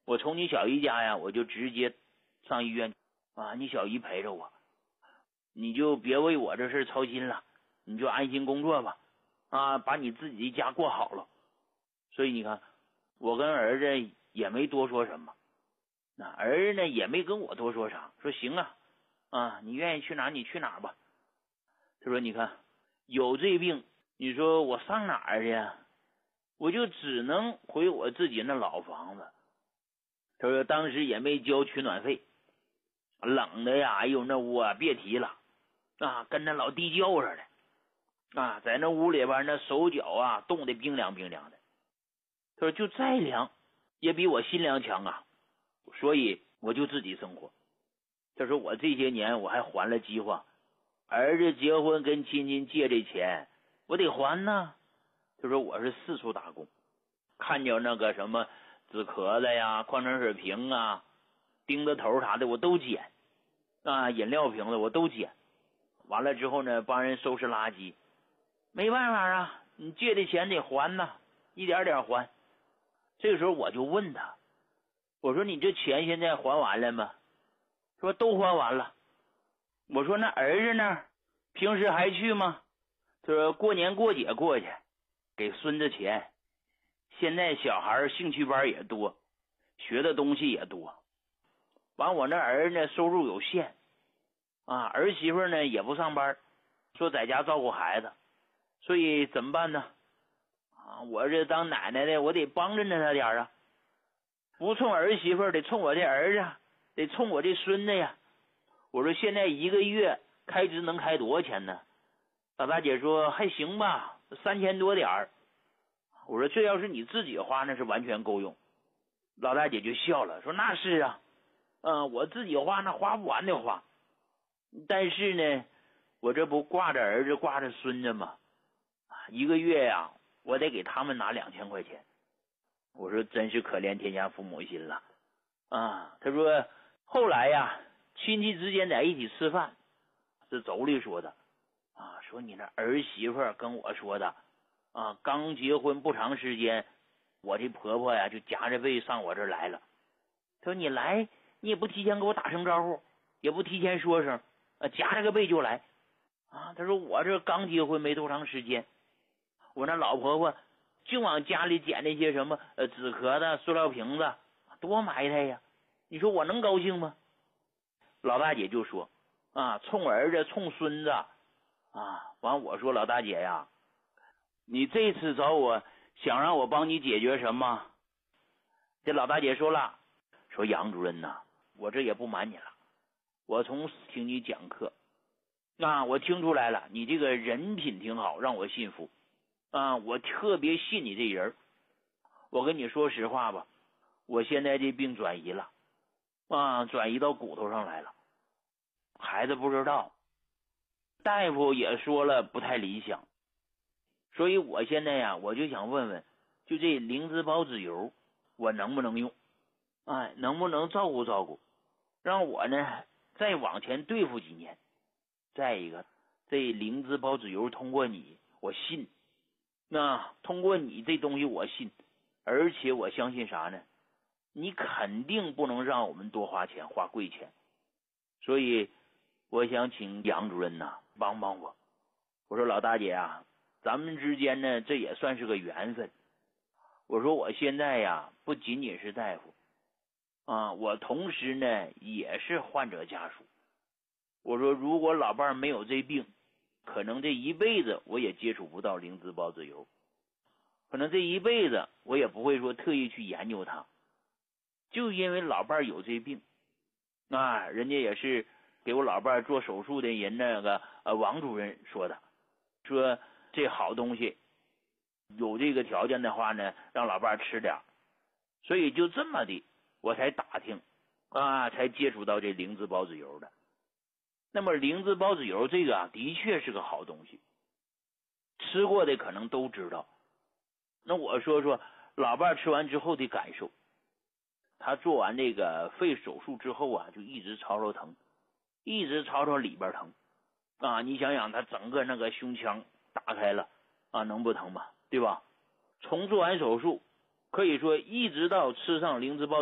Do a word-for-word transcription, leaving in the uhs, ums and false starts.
我从你小姨家呀，我就直接上医院啊，你小姨陪着我，你就别为我这事操心了，你就安心工作吧，啊，把你自己家过好了。所以你看，我跟儿子也没多说什么，那儿子呢也没跟我多说啥，说行啊，啊，你愿意去哪你去哪吧。他说你看有这病，你说我上哪儿去呀？我就只能回我自己那老房子。他说当时也没交取暖费，冷的呀，哎呦那屋啊别提了啊，跟那老地窖似的啊，在那屋里边那手脚啊冻得冰凉冰凉的。他说就再凉也比我心凉强啊，所以我就自己生活。他说我这些年我还还了饥荒，儿子结婚跟亲戚借这钱我得还呢。他说我是四处打工，看见那个什么纸壳子呀、矿泉水瓶啊、钉子头啥的我都捡啊，饮料瓶子我都捡。完了之后呢，帮人收拾垃圾。没办法啊，你借的钱得还呢，一点点还。这个时候我就问他，我说你这钱现在还完了吗？说都还完了。我说那儿子呢？平时还去吗？他说过年过节过去，给孙子钱。现在小孩兴趣班也多，学的东西也多。完我那儿子呢收入有限啊，儿媳妇呢也不上班，说在家照顾孩子，所以怎么办呢？啊，我这当奶奶的我得帮着他点啊，不冲儿媳妇得冲我这儿子，得冲我这孙子呀。我说现在一个月开支能开多少钱呢？老大姐说还行吧，三千多点儿。我说这要是你自己花那是完全够用。老大姐就笑了，说那是啊，嗯，我自己花那花不完的花，但是呢我这不挂着儿子挂着孙子吗？一个月呀我得给他们拿两千块钱。我说真是可怜天下父母心了啊。他说后来呀亲戚之间在一起吃饭，是妯娌说的啊，说你那儿媳妇跟我说的啊，刚结婚不长时间，我这婆婆呀就夹着背上我这儿来了。他说你来你也不提前给我打声招呼，也不提前说声，啊，夹着个背就来啊。他说我这刚结婚没多长时间，我那老婆婆就往家里捡那些什么呃纸壳子、塑料瓶子，多埋汰呀！你说我能高兴吗？老大姐就说啊，冲儿子冲孙子啊。完我说老大姐呀，你这次找我想让我帮你解决什么？这老大姐说了，说杨主任呐，我这也不瞒你了，我从听你讲课啊，我听出来了，你这个人品挺好，让我信服啊，我特别信你这人。我跟你说实话吧，我现在这病转移了啊，转移到骨头上来了。孩子不知道，大夫也说了不太理想，所以我现在呀，我就想问问，就这灵芝孢子油我能不能用？哎，能不能照顾照顾，让我呢再往前对付几年。再一个，这灵芝孢子油通过你我信，那通过你这东西我信，而且我相信啥呢？你肯定不能让我们多花钱，花贵钱。所以我想请杨主任呐帮帮我。我说老大姐啊，咱们之间呢这也算是个缘分。我说我现在呀不仅仅是大夫啊，我同时呢也是患者家属。我说如果老伴儿没有这病，可能这一辈子我也接触不到灵芝孢子油，可能这一辈子我也不会说特意去研究它。就因为老伴儿有这病啊，人家也是给我老伴儿做手术的人那个呃王主任说的，说这好东西，有这个条件的话呢让老伴儿吃点，所以就这么的我才打听啊，才接触到这灵芝孢子油的。那么灵芝孢子油这个啊的确是个好东西，吃过的可能都知道。那我说说老伴儿吃完之后的感受。他做完这个肺手术之后啊，就一直吵吵疼，一直吵吵里边疼啊！你想想，他整个那个胸腔打开了啊，能不疼吗？对吧？从做完手术，可以说一直到吃上灵芝孢